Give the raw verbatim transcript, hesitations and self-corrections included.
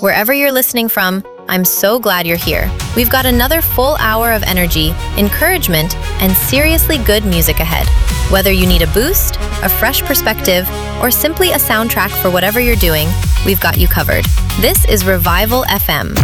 Wherever you're listening from, I'm so glad you're here. We've got another full hour of energy, encouragement, and seriously good music ahead. Whether you need a boost, a fresh perspective, or simply a soundtrack for whatever you're doing, we've got you covered. This is Revival F M.